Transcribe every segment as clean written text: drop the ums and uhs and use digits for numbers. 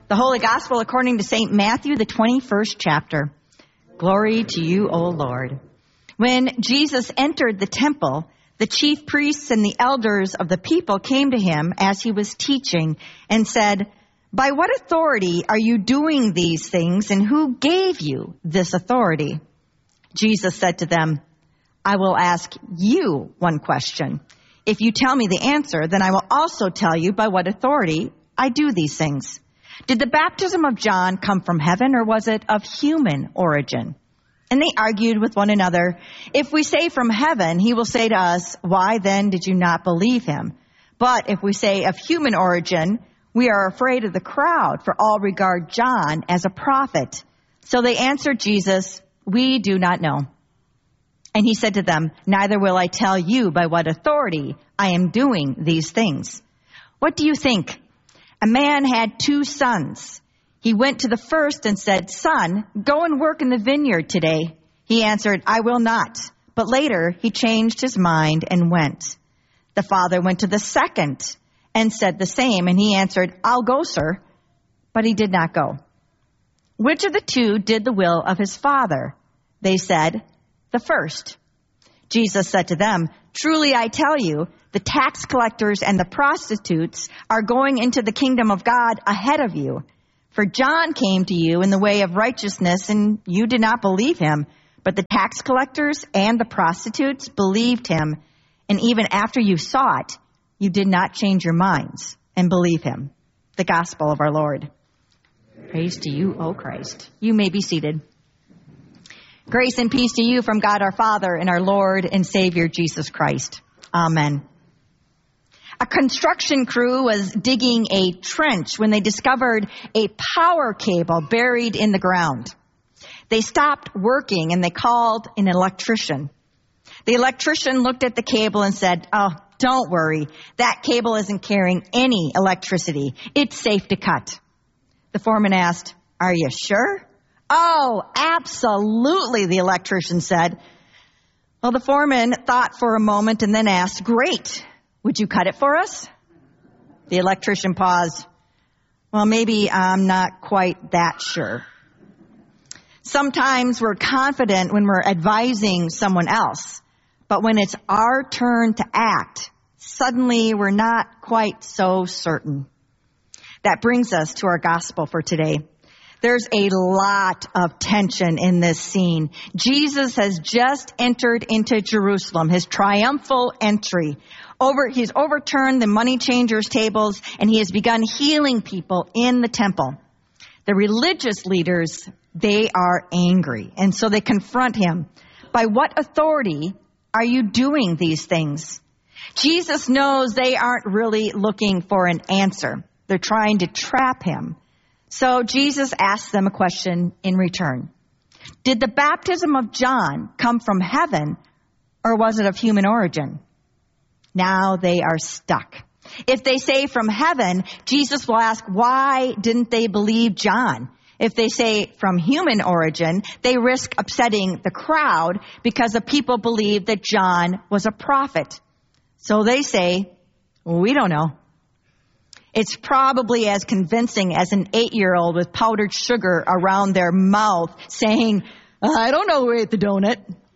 The Holy Gospel according to St. Matthew, the 21st chapter. Glory to you, O Lord. When Jesus entered the temple, the chief priests and the elders of the people came to him as he was teaching and said, "By what authority are you doing these things, and who gave you this authority?" Jesus said to them, "I will ask you one question. If you tell me the answer, then I will also tell you by what authority I do these things. Did the baptism of John come from heaven, or was it of human origin?" And they argued with one another. "If we say from heaven, he will say to us, 'Why then did you not believe him?' But if we say of human origin, we are afraid of the crowd, for all regard John as a prophet." So they answered Jesus, "We do not know." And he said to them, "Neither will I tell you by what authority I am doing these things. What do you think? A man had 2 sons. He went to the first and said, 'Son, go and work in the vineyard today.' He answered, 'I will not.' But later he changed his mind and went. The father went to the second and said the same, and he answered, 'I'll go, sir.' But he did not go. Which of the 2 did the will of his father?" They said, "The first." Jesus said to them, "Truly I tell you, the tax collectors and the prostitutes are going into the kingdom of God ahead of you. For John came to you in the way of righteousness, and you did not believe him. But the tax collectors and the prostitutes believed him. And even after you saw it, you did not change your minds and believe him." The gospel of our Lord. Praise to you, O Christ. You may be seated. Grace and peace to you from God our Father and our Lord and Savior Jesus Christ. Amen. A construction crew was digging a trench when they discovered a power cable buried in the ground. They stopped working and they called an electrician. The electrician looked at the cable and said, "Oh, don't worry. That cable isn't carrying any electricity. It's safe to cut." The foreman asked, "Are you sure?" "Oh, absolutely," the electrician said. Well, the foreman thought for a moment and then asked, "Great. Would you cut it for us?" The electrician paused. "Well, maybe I'm not quite that sure." Sometimes we're confident when we're advising someone else, but when it's our turn to act, suddenly we're not quite so certain. That brings us to our gospel for today. There's a lot of tension in this scene. Jesus has just entered into Jerusalem, his triumphal entry. He's overturned the money changers' tables, and he has begun healing people in the temple. The religious leaders, they are angry, and so they confront him. "By what authority are you doing these things?" Jesus knows they aren't really looking for an answer. They're trying to trap him. So Jesus asks them a question in return. Did the baptism of John come from heaven, or was it of human origin? Now they are stuck. If they say from heaven, Jesus will ask, why didn't they believe John? If they say from human origin, they risk upsetting the crowd because the people believe that John was a prophet. So they say, we don't know. It's probably as convincing as an 8-year-old with powdered sugar around their mouth saying, I don't know who ate the donut.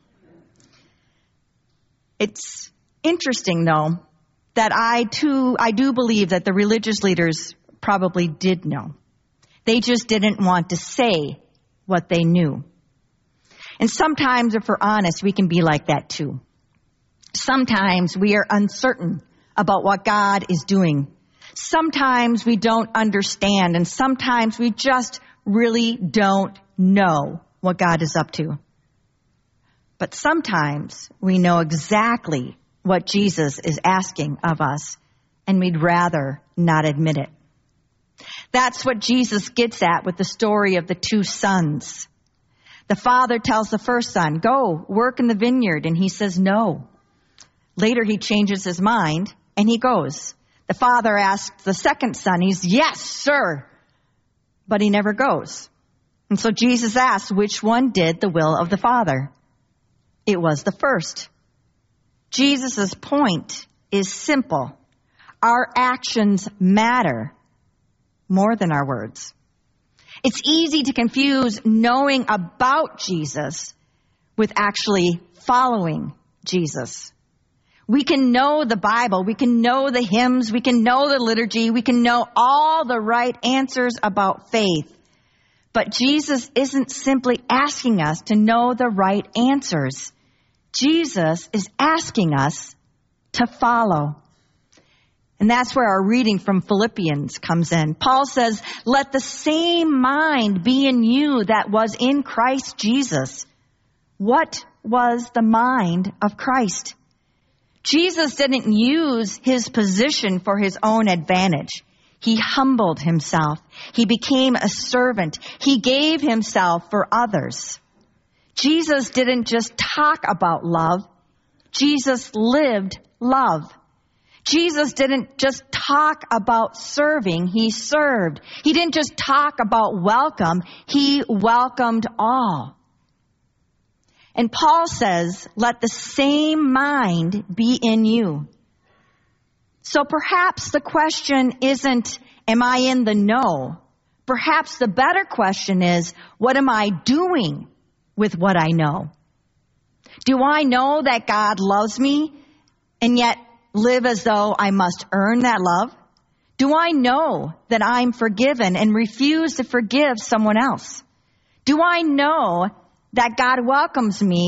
It's interesting, though, that I do believe that the religious leaders probably did know. They just didn't want to say what they knew. And sometimes, if we're honest, we can be like that too. Sometimes we are uncertain about what God is doing. Sometimes we don't understand, and sometimes we just really don't know what God is up to. But sometimes we know exactly what Jesus is asking of us, and we'd rather not admit it. That's what Jesus gets at with the story of the 2 sons. The father tells the first son, go work in the vineyard, and he says no. Later he changes his mind, and he goes. The father asks the second son, he's, yes, sir, but he never goes. And so Jesus asks, which one did the will of the Father? It was the first. Jesus' point is simple. Our actions matter more than our words. It's easy to confuse knowing about Jesus with actually following Jesus. We can know the Bible, we can know the hymns, we can know the liturgy, we can know all the right answers about faith. But Jesus isn't simply asking us to know the right answers. Jesus is asking us to follow. And that's where our reading from Philippians comes in. Paul says, let the same mind be in you that was in Christ Jesus. What was the mind of Christ? Jesus didn't use his position for his own advantage. He humbled himself. He became a servant. He gave himself for others. Jesus didn't just talk about love. Jesus lived love. Jesus didn't just talk about serving, he served. He didn't just talk about welcome, he welcomed all. And Paul says, let the same mind be in you. So perhaps the question isn't, am I in the know? Perhaps the better question is, what am I doing with what I know? Do I know that God loves me and yet live as though I must earn that love? Do I know that I'm forgiven and refuse to forgive someone else? Do I know that God welcomes me